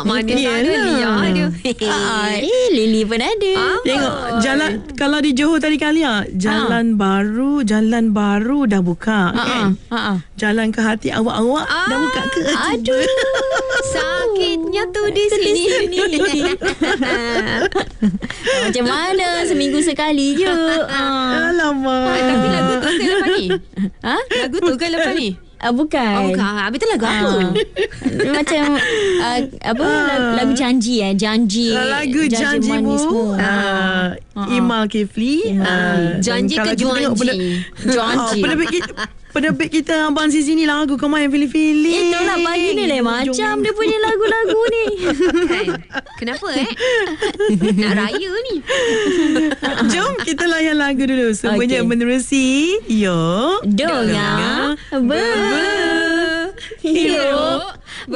Mana ada Lia dia. Lily pun ada. Tengok jalan, kalau di Johor tadi kali jalan baru dah buka kan. Jalan ke hati awak dah buka ke? Aduh, sakitnya tu di sini. Macam mana seminggu sekali je. Alamak. Tapi lagu tu ke lepas ni? Lagu tu ke lepas ni? Bukan. Bukan. Habis tu lagu apa? Macam lagu janji janji. Lagu janjimu Imal Kifli. Janji ke Juanji? Janji. Penerbit kita Abang Aziz ni lagu kau main feeling-feeling. Itulah pagi ni macam dia punya lagu-lagu ni. Kan? Kenapa nak raya ni? Jom kita layan lagu dulu. Semuanya menerusi Yo Dengar Hero